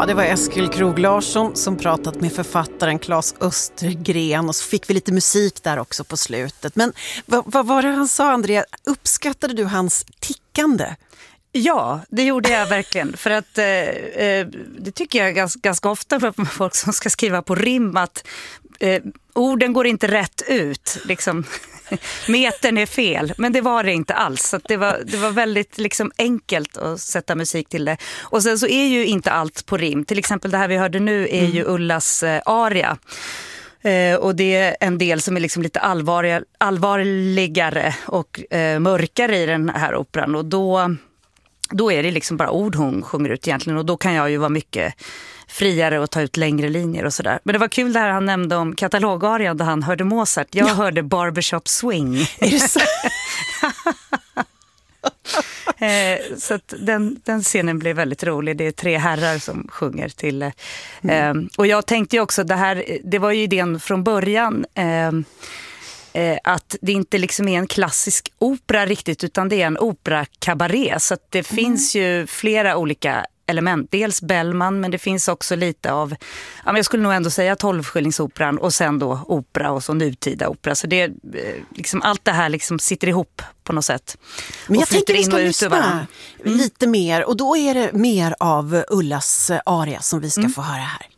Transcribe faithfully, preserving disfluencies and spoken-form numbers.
Ja, det var Eskil Krog Larsson som pratat med författaren Claes Östergren, och så fick vi lite musik där också på slutet. Men vad, vad var det han sa, Andrea? Uppskattade du hans tickande? Ja, det gjorde jag verkligen. För att eh, det tycker jag ganska, ganska ofta för folk som ska skriva på rim, att eh, orden går inte rätt ut. Liksom, metern är fel, men det var det inte alls. Så att det, var, det var väldigt liksom, enkelt att sätta musik till det. Och sen så är ju inte allt på rim. Till exempel det här vi hörde nu är ju Ullas eh, aria. Eh, och det är en del som är liksom lite allvarligare, allvarligare och eh, mörkare i den här operan. Och då... Då är det liksom bara ord hon sjunger ut egentligen, och då kan jag ju vara mycket friare och ta ut längre linjer och sådär. Men det var kul det här han nämnde om katalogarian där han hörde Mozart. Jag ja. hörde Barbershop Swing. Är det så? eh, så att den, den scenen blev väldigt rolig. Det är tre herrar som sjunger till. Eh, mm. Och jag tänkte ju också, det här, det var ju idén från början... Eh, att det inte liksom är en klassisk opera riktigt, utan det är en opera-kabaré. Så att det mm. finns ju flera olika element. Dels Bellman, men det finns också lite av, ja, men jag skulle nog ändå säga tolvskillingsoperan och sen då opera och så nutida opera. Så det liksom, allt det här liksom sitter ihop på något sätt. Men jag tänker vi ska lyssna mm. lite mer, och då är det mer av Ullas aria som vi ska mm. få höra här.